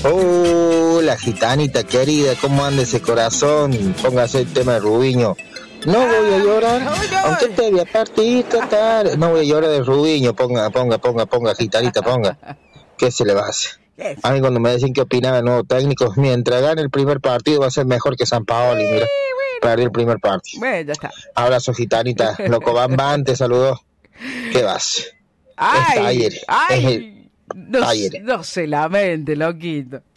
La gitanita querida, ¿cómo anda ese corazón? Póngase el tema de Rubiño. No voy a llorar, aunque te voy a partir, tratar. No voy a llorar de Rubiño, ponga, gitanita, ponga. ¿Qué se le va a hacer? A mí cuando me decían que opinaba el nuevo técnico, mientras gane el primer partido va a ser mejor que San Paoli, mira. Perdió el primer partido. Bueno, ya está. Abrazo, gitanita. Loco Bambán, te saludó. ¿Qué vas? Ay, no se lamente, loquito.